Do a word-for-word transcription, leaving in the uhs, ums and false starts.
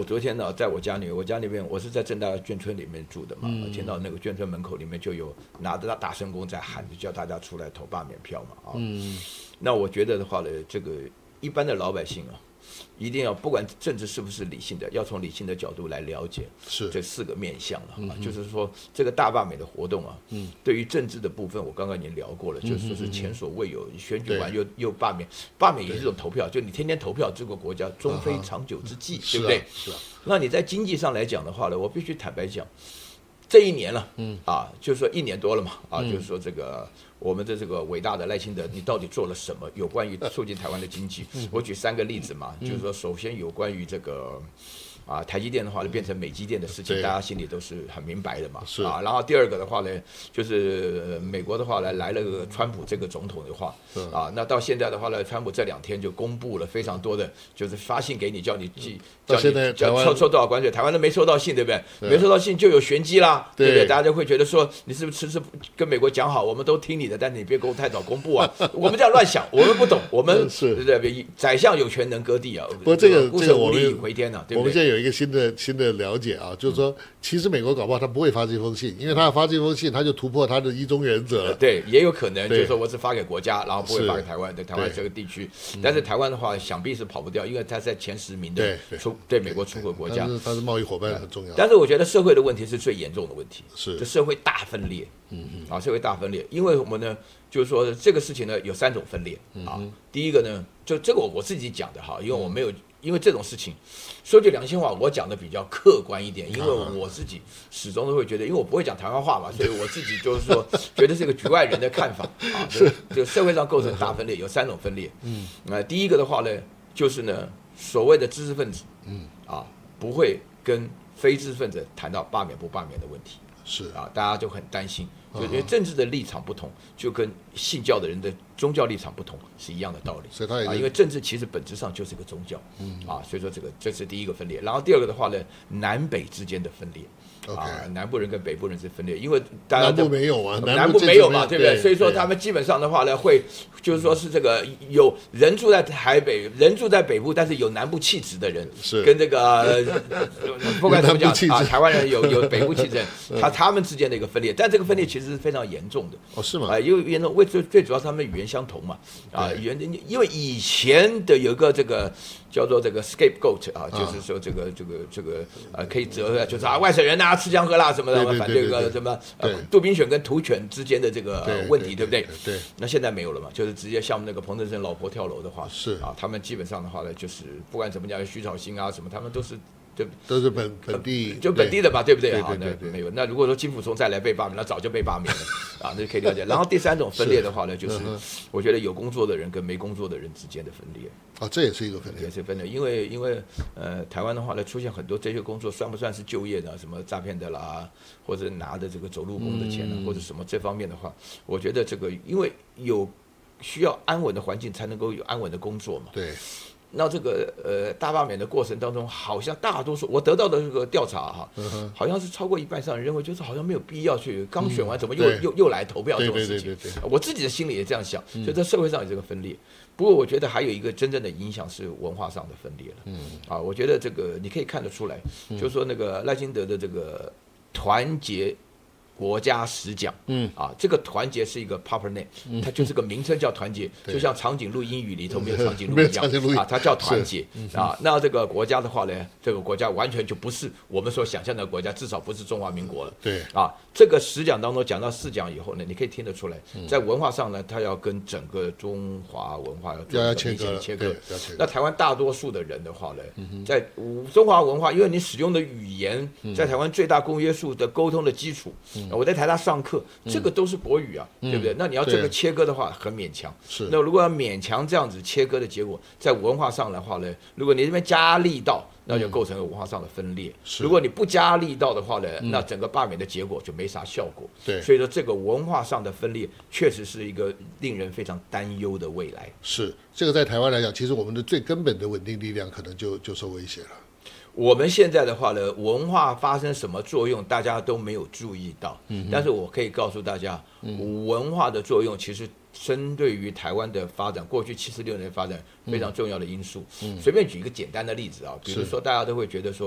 昨天呢，在我家里面，我家里面我是在正大眷村里面住的嘛，嗯、听到那个眷村门口里面就有拿着大声公在喊，就叫大家出来投罢免票嘛啊。嗯、那我觉得的话呢，这个一般的老百姓啊。一定要不管政治是不是理性的，要从理性的角度来了解这四个面向了、嗯、就是说这个大罢免的活动啊，嗯、对于政治的部分，我刚刚已经聊过了，嗯、就是说是前所未有，选举完又又罢免，罢免也是一种投票，就你天天投票，这个国家终非长久之计，啊、对不对？是啊。是啊。那你在经济上来讲的话呢，我必须坦白讲，这一年了，嗯啊，就是说一年多了嘛，啊，嗯、就是说这个。我们的这个伟大的赖清德，你到底做了什么？有关于促进台湾的经济，我举三个例子嘛，就是说，首先有关于这个啊台积电的话呢，变成美积电的事情，大家心里都是很明白的嘛，啊。然后第二个的话呢，就是美国的话呢，来了个川普这个总统的话，啊，那到现在的话呢，川普这两天就公布了非常多的，就是发信给你，叫你寄，叫你叫收收多少关税，台湾都没收到信，对不对？没收到信就有玄机啦，对不对？大家就会觉得说，你是不是迟迟跟美国讲好，我们都听你。但是你别给我太早公布啊！我们这样乱想，我们不懂，我们是对不对？宰相有权能割地啊！ 不过这个这个我们回天啊，对不对？ 我们现在有一个新的新的了解啊，就是说，其实美国搞不好他不会发这封信，因为他要发这封信，他就突破他的一中原则了。 对，也有可能就是说我只发给国家，然后不会发给台湾，对台湾这个地区。但是台湾的话，想必是跑不掉，因为它在前十名的出对美国出口国家， 它是贸易伙伴很重要。 但是我觉得社会的问题是最严重的问题， 是就社会大分裂。嗯嗯啊，社会大分裂，因为我们呢，就是说这个事情呢有三种分裂啊。嗯、第一个呢，就这个我我自己讲的哈，因为我没有，因为这种事情，说句良心话，我讲的比较客观一点，因为我自己始终都会觉得，因为我不会讲台湾话嘛，所以我自己就是说，觉得是一个局外人的看法啊。就就社会上构成大分裂，有三种分裂。嗯，呃，第一个的话呢，就是呢，所谓的知识分子，嗯啊，不会跟非知识分子谈到罢免不罢免的问题。 是啊，大家就很担心，就因为政治的立场不同，就跟信教的人的宗教立场不同是一样的道理。 所以他也啊，因为政治其实本质上就是个宗教，嗯啊，所以说这个这是第一个分裂。然后第二个的话呢，南北之间的分裂。啊，南部人跟北部人是分裂，因为大家南部没有啊， 南部没有嘛，对不对？所以说他们基本上的话呢，会就是说是这个有人住在台北，人住在北部，但是有南部气质的人， 是跟这个不管怎么讲啊，台湾人有有北部气质，他他们之间的一个分裂，但这个分裂其实是非常严重的。 哦，是吗？ 啊，因为严重，为最最主要他们语言相同嘛，啊，语言因为以前的有个这个。叫做这个 scapegoat 啊，就是说这个这个这个呃，可以折，就是啊，外省人啊，吃香喝辣什么的，反对这个什么呃，杜宾犬跟土犬之间的这个问题，对不对？ 对。 那现在没有了嘛，就是直接像那个彭正生老婆跳楼的话， 是啊，他们基本上的话呢，就是不管怎么讲，徐巧芯啊什么，他们都是。 都是本本地就本地的吧，对不对？ 对对对对， 没有。那如果说金溥聪再来被罢免，那早就被罢免了啊，那就可以了解。然后第三种分裂的话呢，就是我觉得有工作的人跟没工作的人之间的分裂。 啊，这也是一个分裂， 也是分裂。因为因为呃，台湾的话呢，出现很多这些工作，算不算是就业的？什么诈骗的啦，或者拿的这个走路工的钱啊，嗯、或者什么这方面的话，我觉得这个因为有需要安稳的环境，才能够有安稳的工作嘛。 对。 那这个呃大罢免的过程当中，好像大多数我得到的这个调查哈，嗯、好像是超过一半以上人认为，就是好像没有必要去刚选完怎么又、嗯、又又来投票这种事情。我自己的心里也这样想，所以在社会上有这个分裂。不过我觉得还有一个真正的影响是文化上的分裂了。嗯，啊，我觉得这个你可以看得出来，嗯、就是说那个赖清德的这个团结。国家实讲，嗯啊，这个团结是一个 proper name，、嗯、它就是个名称叫团结，就像长颈鹿英语里头没有长颈鹿一样啊，它叫团结、嗯、啊。那这个国家的话呢，这个国家完全就不是我们所想象的国家，至少不是中华民国了。 对啊，这个实讲当中讲到四讲以后呢，你可以听得出来，在文化上呢，它要跟整个中华文化要做一个明显的切割。那台湾大多数的人的话呢，嗯、在中华文化，因为你使用的语言在台湾最大公约数的沟通的基础。嗯我在台大上课，这个都是国语啊，嗯、对不对？那你要这个切割的话，很勉强。 是。 那如果要勉强这样子切割的结果，在文化上的话呢，如果你这边加力道，那就构成了文化上的分裂。 是。 如果你不加力道的话呢，嗯、那整个罢免的结果就没啥效果。 对。 所以说，这个文化上的分裂确实是一个令人非常担忧的未来。 是。这个在台湾来讲，其实我们的最根本的稳定力量可能就就受威胁了。 我们现在的话呢，文化发生什么作用，大家都没有注意到。嗯、但是我可以告诉大家，嗯、文化的作用其实针对于台湾的发展，过去七十六年发展非常重要的因素。嗯、随便举一个简单的例子啊，比如说大家都会觉得说。